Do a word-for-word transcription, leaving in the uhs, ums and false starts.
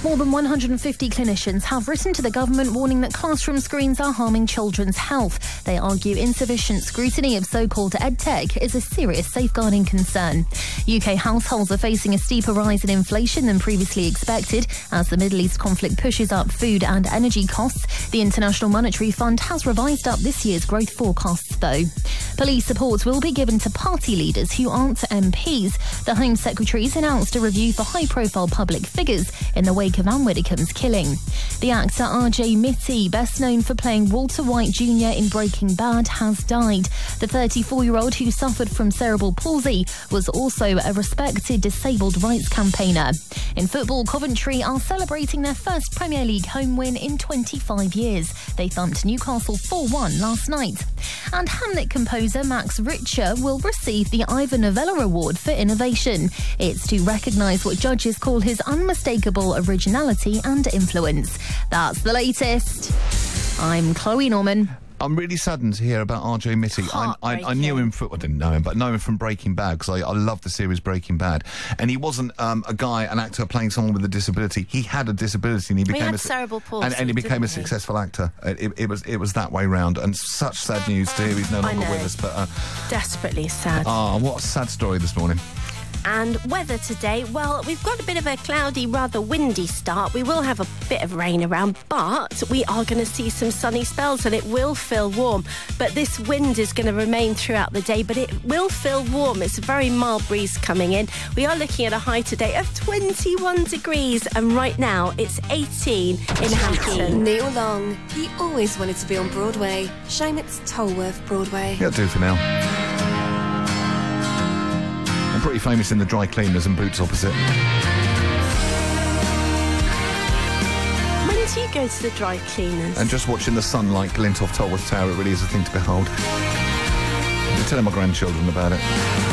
More than one hundred fifty clinicians have written to the government warning that classroom screens are harming children's health. They argue insufficient scrutiny of so-called edtech is a serious safeguarding concern. U K households are facing a steeper rise in inflation than previously expected as the Middle East conflict pushes up food and energy costs. The International Monetary Fund has revised up this year's growth forecasts, though. Police support will be given to party leaders who aren't M Ps. The Home Secretary's announced a review for high-profile public figures in the wake of Anne Widdecombe's killing. The actor R J Mitte, best known for playing Walter White Junior in Breaking Bad, has died. The thirty-four-year-old who suffered from cerebral palsy was also a respected disabled rights campaigner. In football, Coventry are celebrating their first Premier League home win in twenty-five years. They thumped Newcastle four one last night. And Hamlet composer Max Richter will receive the Ivor Novello Award for Innovation. It's to recognise what judges call his unmistakable originality and influence. That's the latest. I'm Chloe Norman. I'm really saddened to hear about R J Mitte. I, I, I knew him, for, I didn't know him, but know him from Breaking Bad because I, I love the series Breaking Bad. And he wasn't um, a guy, an actor playing someone with a disability. He had a disability and he became he had a cerebral palsy, and, and he became a he? successful actor. It, it was it was that way round. And such sad news to hear he's no longer with us. But uh, desperately sad. Ah, what a sad story this morning. And weather today, well, we've got a bit of a cloudy, rather windy start. We will have a bit of rain around, but we are going to see some sunny spells and it will feel warm. But this wind is going to remain throughout the day, but it will feel warm. It's a very mild breeze coming in. We are looking at a high today of twenty-one degrees, and right now it's eighteen in Hampton. Neil Long, he always wanted to be on Broadway. Shame it's Tolworth Broadway. That'll do for now. I'm pretty famous in the dry cleaners and Boots opposite. When do you go to the dry cleaners? And just watching the sunlight glint off Tolworth Tower, it really is a thing to behold. I'm telling my grandchildren about it.